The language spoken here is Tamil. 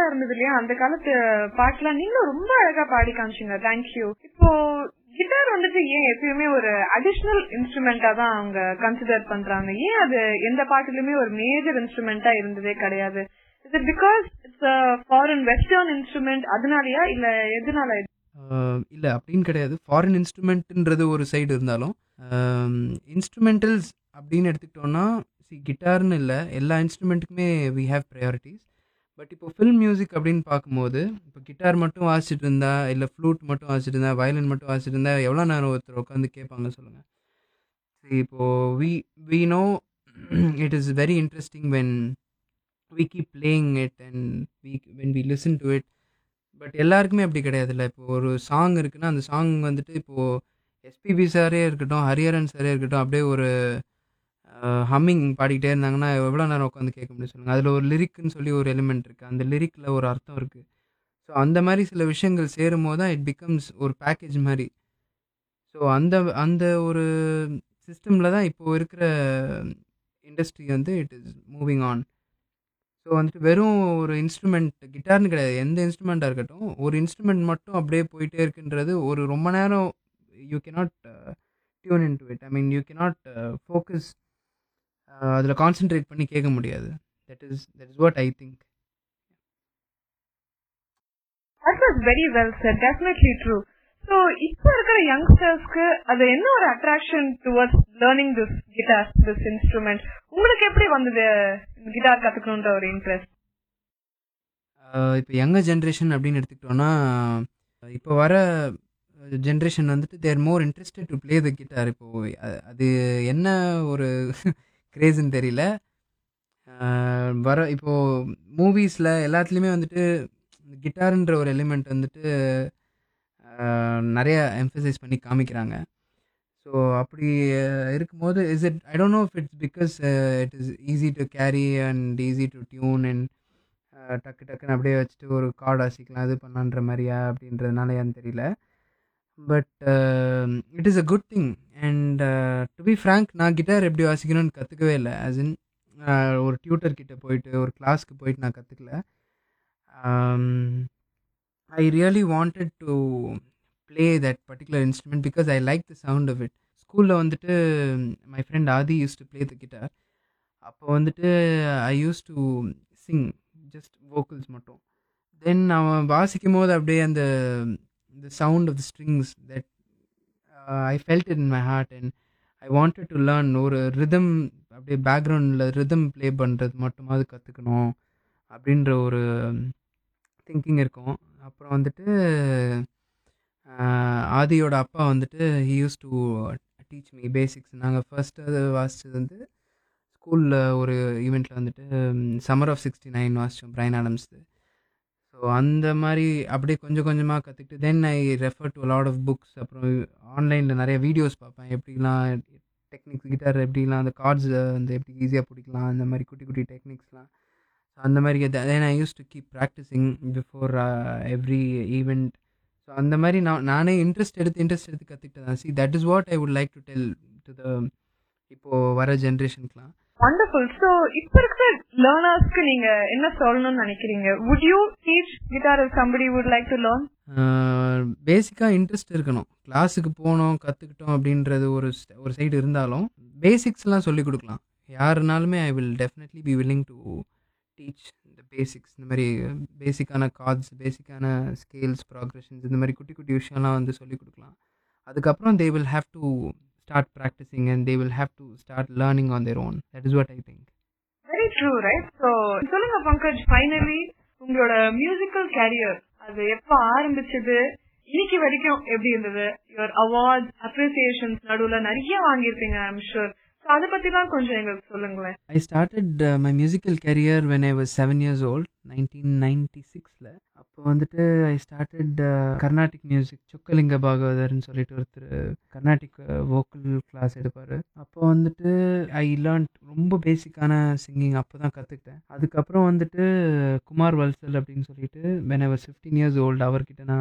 இருந்தது இல்லையா அந்த காலத்து பாட்டுலாம் நீங்களும் ரொம்ப அழகா பாடி காமிச்சீங்க. தேங்க்யூ. இப்போ கிட்டார் வந்துட்டு ஏன் எப்பயுமே ஒரு அடிஷனல் இன்ஸ்ட்ருமெண்டா தான் அவங்க கன்சிடர் பண்றாங்க? ஏன் அது எந்த பாட்டுலயுமே ஒரு மேஜர் இன்ஸ்ட்ருமெண்டா இருந்ததே கிடையாது? Is it because it's foreign western instrument அதனாலயா இல்ல எதனால? இல்லை அப்படின்னு கிடையாது. ஃபாரின் இன்ஸ்ட்ருமெண்ட்ன்றது ஒரு சைடு இருந்தாலும் இன்ஸ்ட்ருமெண்டல்ஸ் அப்படின்னு எடுத்துக்கிட்டோன்னா கிட்டார்னு இல்லை, எல்லா இன்ஸ்ட்ருமெண்ட்டுக்குமே வி ஹேவ் ப்ரையாரிட்டிஸ். பட் இப்போ ஃபில்ம் மியூசிக் அப்படின்னு பார்க்கும்போது இப்போ கிட்டார் மட்டும் வாசிச்சுட்டு இருந்தா, இல்லை ஃப்ளூட் மட்டும் வாசிச்சுட்டு இருந்தா, வயலின் மட்டும் வாசிச்சுட்டு இருந்தா எவ்வளோ நேரம் ஒருத்தர் உட்காந்து கேட்பாங்க சொல்லுங்கள். இப்போது we know it is very interesting when we keep playing it and when we listen to it. But எல்லாருக்குமே அப்படி கிடையாதுல்ல. இப்போ ஒரு சாங் இருக்குன்னா அந்த சாங் வந்துட்டு இப்போது எஸ்பிபி சாரே இருக்கட்டும், ஹரிஹரன் சாரே இருக்கட்டும், அப்படியே ஒரு ஹம்மிங் பாடிக்கிட்டே இருந்தாங்கன்னா எவ்வளோ நேரம் உட்காந்து கேட்க முடியும் சொல்லுங்கள். அதில் ஒரு லிரிக்னு சொல்லி ஒரு எலிமெண்ட் இருக்குது, அந்த லிரிக்கில் ஒரு அர்த்தம் இருக்குது. ஸோ அந்த மாதிரி சில விஷயங்கள் சேரும் போது தான் இட் பிகம்ஸ் ஒரு பேக்கேஜ் மாதிரி. ஸோ அந்த அந்த ஒரு சிஸ்டமில் தான் இப்போது இருக்கிற இண்டஸ்ட்ரி வந்து it is moving on. So வந்துட்டு வெறும் ஒரு இன்ஸ்ட்ருமெண்ட் கிட்டார்னு கிடையாது, எந்த இன்ஸ்ட்ருமெண்ட்டாக இருக்கட்டும், ஒரு இன்ஸ்ட்ருமெண்ட் மட்டும் அப்படியே போயிட்டே இருக்குன்றது ஒரு ரொம்ப நேரம் you cannot tune in to it. I mean you cannot focus, அதில் கான்சென்ட்ரேட் பண்ணி கேட்க முடியாது. That is what I think. That was very well said. Definitely true. So, இப்போ இருக்கிற யங்ஸ்டர்ஸ்க்கு அது என்ன ஒரு attraction towards learning this guitar, this instrument? உங்களுக்கு எப்படி வந்தது கிட்டார் கத்துக்கணுன்ற ஒரு இன்ட்ரெஸ்ட்? இப்போ யங்கர் ஜென்ரேஷன் அப்படின்னு எடுத்துக்கிட்டோன்னா, இப்போ வர ஜென்ரேஷன் வந்துட்டு தேர் மோர் interested to play the guitar. இப்போது அது என்ன ஒரு கிரேஸ்ன்னு தெரியல. வர இப்போது மூவிஸில் எல்லாத்துலேயுமே வந்துட்டு கிட்டாருன்ற ஒரு எலிமெண்ட் வந்துட்டு நிறைய எம்ஃபசைஸ் பண்ணி காமிக்கிறாங்க. ஸோ அப்படி இருக்கும்போது I don't know if it's because it is easy to carry and easy to tune and டக்கு டக்குன்னு அப்படியே வச்சுட்டு ஒரு கார்டு வாசிக்கலாம் அது பண்ணலான்ற மாதிரியா அப்படின்றதுனாலயான்னு தெரியல. But it is a good thing. And to be frank, நான் கிட்டார் எப்படி வாசிக்கணும்னு கற்றுக்கவே இல்லை. ஆஸ் இன் ஒரு டியூட்டர் கிட்ட போயிட்டு ஒரு கிளாஸ்க்கு போயிட்டு நான் கற்றுக்கல. I really wanted to play that particular instrument because I like the sound of it. ஸ்கூலில் வந்துட்டு my friend Adi used to play the guitar. அப்போ வந்துட்டு I used to sing just vocals மட்டும். தென் அவன் வாசிக்கும் போது அப்படியே அந்த the sound of the strings that I felt it in my heart and I wanted to learn. ஒரு ரிதம் அப்படியே பேக்ரவுண்டில் ரிதம் ப்ளே பண்ணுறது மட்டுமாவது கற்றுக்கணும் அப்படின்ற ஒரு திங்கிங் இருக்கும். அப்புறம் வந்துட்டு ஆதியோட அப்பா வந்துட்டு he use to teach me basics. நாங்கள் ஃபர்ஸ்ட்டு வாசித்தது வந்து ஸ்கூலில் ஒரு ஈவெண்ட்டில் வந்துட்டு சம்மர் ஆஃப் 69 வாசித்தோம், பிரைன் ஆடம்ஸு. ஸோ அந்த மாதிரி அப்படியே கொஞ்சம் கொஞ்சமாக கற்றுக்கிட்டு தென் ஐ refer to lot of books. அப்புறம் ஆன்லைனில் நிறைய வீடியோஸ் பார்ப்பேன், எப்படிலாம் டெக்னிக்ஸ் கிட்டார் எப்படிலாம் அந்த கார்ட்ஸை வந்து எப்படி ஈஸியாக பிடிக்கலாம், அந்த மாதிரி குட்டி குட்டி டெக்னிக்ஸ்லாம். அந்த மாதிரி தென் ஐ use to keep practising before every event. So அந்த மாதிரி நானே இன்ட்ரெஸ்ட் எடுத்து கற்றுக்கிட்டேன் தான். That is what I would like to tell to the இப்போது வர ஜென்ரேஷனுக்குலாம். வண்டர்ஃபுல். ஸோ இப்போ இருக்கிற லேர்னர்ஸ்க்கு நீங்கள் என்ன சொல்லணும்னு நினைக்கிறீங்க? Would you teach guitar if somebody would like to learn? பேசிக்காக இன்ட்ரெஸ்ட் இருக்கணும். கிளாஸுக்கு போனோம் கற்றுக்கிட்டோம் அப்படின்றது ஒரு சைடு இருந்தாலும் பேசிக்ஸ்லாம் சொல்லிக் கொடுக்கலாம் யாருனாலுமே. I will definitely be willing to teach இந்த பேசிக்ஸ். இந்த மாதிரி பேசிக்கான கார்ட்ஸ், பேசிக்கான ஸ்கேல்ஸ், ப்ராக்ரெஷன்ஸ், இந்த மாதிரி குட்டி குட்டி விஷயம்லாம் வந்து சொல்லிக் கொடுக்கலாம். அதுக்கப்புறம் they will have to start practicing and they will have to start learning on their own. That is what I think. Very true, right? So சொல்லுங்க பங்கஜ், ஃபைனலி உங்களோட மியூசிக்கல் கேரியர் அது எப்போ ஆரம்பிச்சது, இன்னைக்கு வரைக்கும் எப்படி இருந்தது? யுவர் அவார்ட்ஸ், அப்ரிசியேஷன்ஸ் நடுவில் நிறைய வாங்கியிருப்பீங்க ஐ எம் ஷூர். ஸோ அதை பற்றி தான் கொஞ்சம் எங்களுக்கு சொல்லுங்களேன். I started my musical career when I was 7 years old, 1996ல. அப்போ வந்துட்டு I started Carnatic music. Chokkalinga பாகவதர்னு சொல்லிட்டு ஒருத்தர் கர்நாடிக் வோக்கல் கிளாஸ் எடுப்பார். அப்போ வந்துட்டு ஐ லேர்ன்ட் ரொம்ப பேசிக்கான சிங்கிங் அப்போ தான் கற்றுக்கிட்டேன். அதுக்கப்புறம் வந்துட்டு குமார் வல்சல் அப்படின்னு சொல்லிட்டு when I was 15 years old அவர்கிட்ட நான்